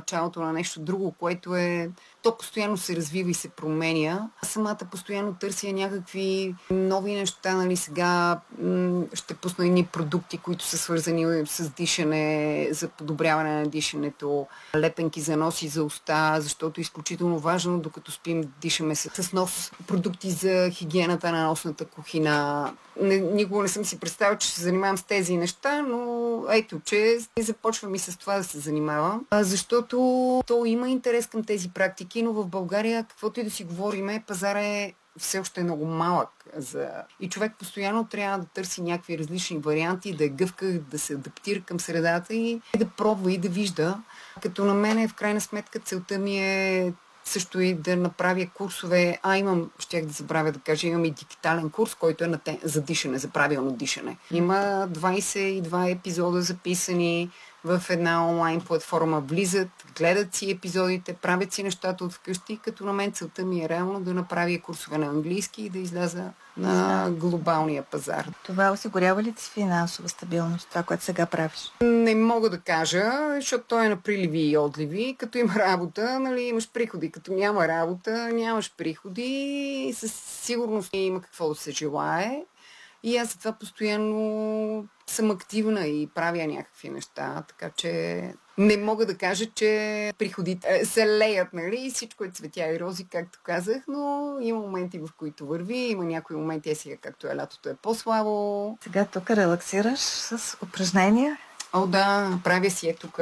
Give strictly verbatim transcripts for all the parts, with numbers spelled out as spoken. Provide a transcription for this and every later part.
началото на нещо друго, което е... То постоянно се развива и се променя. Аз самата постоянно търся някакви нови неща, нали, сега м- ще пусна едни продукти, които са свързани с дишане, за подобряване на дишането, лепенки за нос и за уста, защото е изключително важно, докато спим, дишаме с, с нос, продукти за хигиената на носната кухина. Не, никога не съм си представила, че се занимавам с тези неща, но ето, че започвам и с това да се занимавам, защото то има интерес към тези практики, но в България, каквото и да си говориме, пазар е все още много малък. За... И човек постоянно трябва да търси някакви различни варианти, да е гъвка, да се адаптира към средата и да пробва и да вижда. Като на мен, в крайна сметка, целта ми е също и да направя курсове. А, имам, щях да забравя да кажа, имам и дигитален курс, който е на те, за дишане, за правилно дишане. Има двайсет и два епизода записани в една онлайн платформа. Влизат, гледат си епизодите, правят си нещата от вкъщи, като на мен целта ми е реално да направя курсове на английски и да изляза на глобалния пазар. Това осигурява ли ти финансова стабилност, това, което сега правиш? Не мога да кажа, защото той е на приливи и отливи. Като има работа, нали, имаш приходи. Като няма работа, нямаш приходи. Със сигурност има какво да се желае. И аз затова постоянно съм активна и правя някакви неща, така че не мога да кажа, че приходите се леят, нали, и всичко е цветя и рози, както казах, но има моменти, в които върви, има някои моменти, е сега, както е лятото, е по-слабо. Сега тук релаксираш с упражнения? О, да, правя си е тук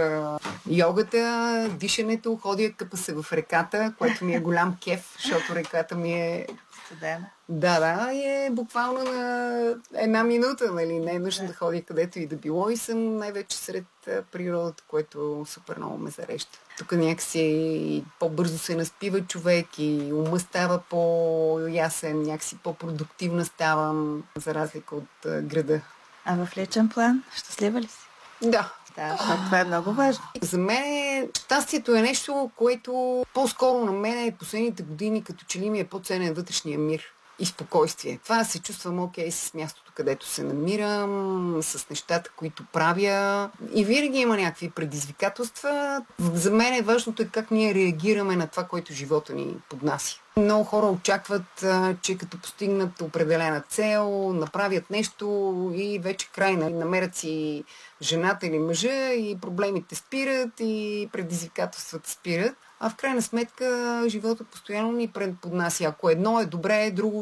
йогата, дишането, ходя, къпа се в реката, което ми е голям кеф, защото реката ми е студена. Да, да, и е буквално на една минута, нали, не е нужно да. да ходя където и да било и съм най-вече сред природата, което супер много ме зареща. Тук някакси по-бързо се наспива човек и ума става по-ясен, някакси по-продуктивна ставам, за разлика от града. А в личен план щастлива ли си? Да. Да, това е много важно. За мен щастието е нещо, което по-скоро на мен е последните години като че ли ми е по-ценен вътрешния мир и спокойствие. Това се чувствам окей с мястото, където се намирам, с нещата, които правя. И винаги има някакви предизвикателства. За мен е важното е как ние реагираме на това, което живота ни поднася. Много хора очакват, че като постигнат определена цел, направят нещо и вече край, намерят си жената или мъжа и проблемите спират и предизвикателствата спират. А в крайна сметка живота постоянно ни поднася. Ако едно е добре, друго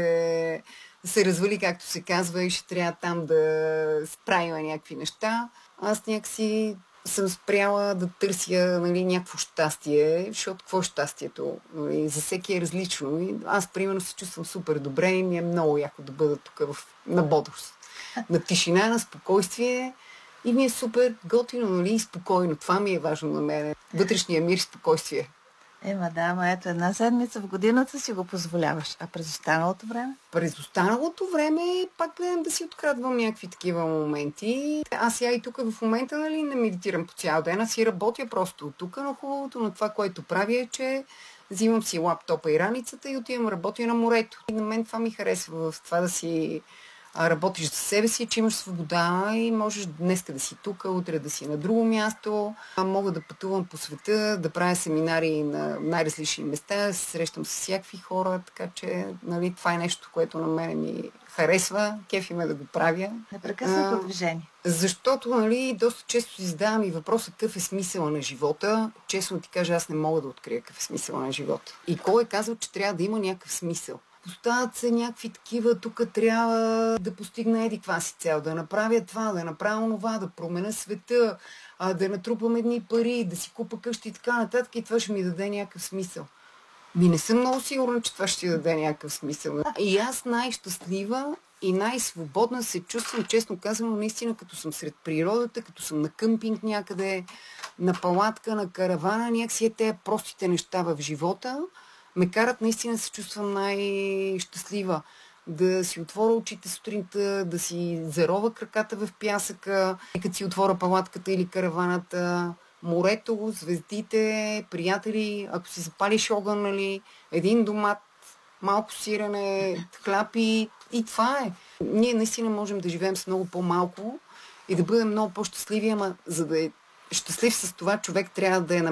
ще се развали, както се казва, и ще трябва там да справим някакви неща. Аз някакси съм спряла да търся, нали, някакво щастие, защото какво е щастието? Нали, за всеки е различно. И аз, примерно, се чувствам супер добре и ми е много яко да бъда тук в, на бодрост. На тишина, на спокойствие. И ми е супер готино, нали, и спокойно. Това ми е важно на мен. Вътрешния мир и спокойствие. Ема да, ама ето една седмица в годината си го позволяваш. А през останалото време? През останалото време пак гледам да си открадвам някакви такива моменти. Аз сега и тук в момента, нали, не медитирам по цял ден, а си работя просто от тук, но хубавото на това, което правя е, че взимам си лаптопа и раницата и отивам работя на морето. И на мен това ми харесва, в това да си работиш за себе си, че имаш свобода и можеш днеска да си тук, утре да си на друго място. Мога да пътувам по света, да правя семинари на най-различни места, да се срещам с всякакви хора, така че, нали, това е нещо, което на мен ми харесва, кефи ме да го правя. Непрекъснато движение. Защото, нали, доста често си задавам и въпроса какъв е смисъл на живота. Честно ти кажа, аз не мога да открия какъв е смисъл на живота. И кой е казал, че трябва да има някакъв смисъл? Поставят се някакви такива, тук трябва да постигна еди каква си цел, да направя това, да направя онова, да променя света, да натрупам едни пари, да си купа къщи и така нататък и това ще ми даде някакъв смисъл. Ми не съм много сигурна, че това ще даде някакъв смисъл. И аз най-щастлива и най-свободна се чувствам, честно казвам, наистина, като съм сред природата, като съм на къмпинг някъде, на палатка, на каравана, някакси е тези простите неща в живота ме карат наистина се чувствам най-щастлива. Да си отворя очите сутринта, да си зарова краката в пясъка, и като си отворя палатката или караваната, морето, звездите, приятели, ако си запалиш огън, нали, един домат, малко сирене, хляб и, и това е. Ние наистина можем да живеем с много по-малко и да бъдем много по-щастливи, ама за да е щастлив с това, човек трябва да е на